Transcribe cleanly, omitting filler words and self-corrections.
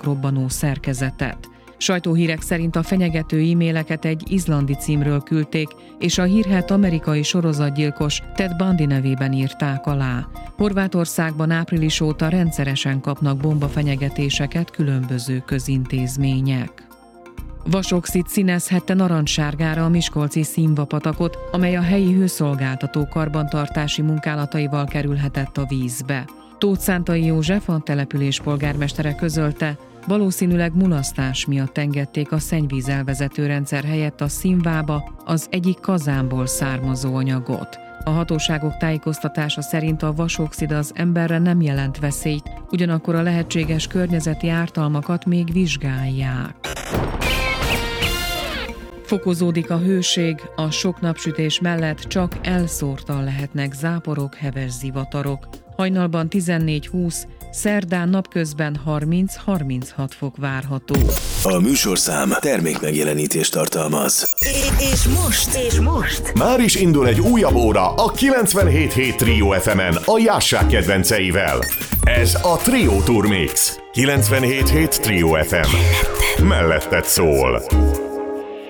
robbanó szerkezetet. Sajtóhírek szerint a fenyegető e-maileket egy izlandi címről küldték, és a hírhedt amerikai sorozatgyilkos Ted Bundy nevében írták alá. Horvátországban április óta rendszeresen kapnak bombafenyegetéseket különböző közintézmények. Vasoxid színezhette narancssárgára a miskolci Színvapatakot, amely a helyi hőszolgáltató karbantartási munkálataival kerülhetett a vízbe. Tóth Szántai József, a település polgármestere közölte, valószínűleg mulasztás miatt engedték a szennyvíz elvezető rendszer helyett a színvába az egyik kazánból származó anyagot. A hatóságok tájékoztatása szerint a vasoxid az emberre nem jelent veszélyt, ugyanakkor a lehetséges környezeti ártalmakat még vizsgálják. Fokozódik a hőség, a sok napsütés mellett csak elszórtan lehetnek záporok, heves zivatarok. Hajnalban 14-20, szerdán napközben 30-36 fok várható. A műsorszám termékmegjelenítést tartalmaz. És most már is indul egy újabb óra a 97.7 Trio FM-en a Jássák kedvenceivel. Ez a Trio Tour Mix. 97.7 Trio FM. Melletted szól.